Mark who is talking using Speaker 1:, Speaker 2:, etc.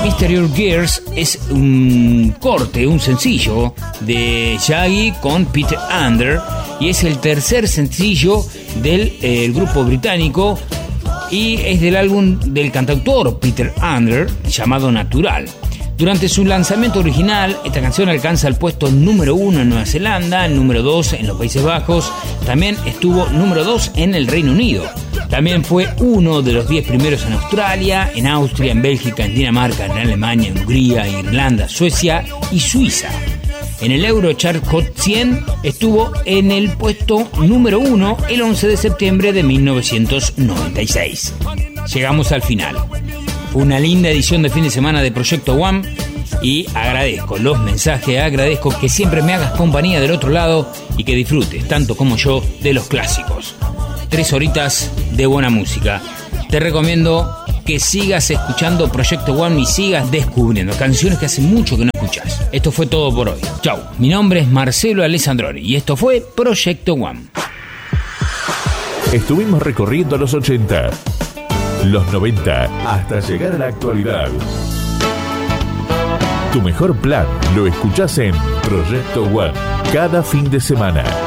Speaker 1: Mysterious Gears es un corte, un sencillo de Shaggy con Peter Under y es el tercer sencillo del grupo británico y es del álbum del cantautor Peter Under llamado Natural. Durante su lanzamiento original, esta canción alcanza el puesto número 1 en Nueva Zelanda, el número 2 en los Países Bajos, también estuvo número 2 en el Reino Unido. También fue uno de los 10 primeros en Australia, en Austria, en Bélgica, en Dinamarca, en Alemania, en Hungría, Irlanda, Suecia y Suiza. En el Eurochart Hot 100 estuvo en el puesto número 1 el 11 de septiembre de 1996. Llegamos al final. Fue una linda edición de fin de semana de Proyecto One y agradezco los mensajes, agradezco que siempre me hagas compañía del otro lado y que disfrutes, tanto como yo, de los clásicos. 3 horitas de buena música. Te recomiendo que sigas escuchando Proyecto One y sigas descubriendo canciones que hace mucho que no escuchás. Esto fue todo por hoy. Chau. Mi nombre es Marcelo Alessandroni y esto fue Proyecto One.
Speaker 2: Estuvimos recorriendo los 80, los 90, hasta llegar a la actualidad. Tu mejor plan lo escuchás en Proyecto One cada fin de semana.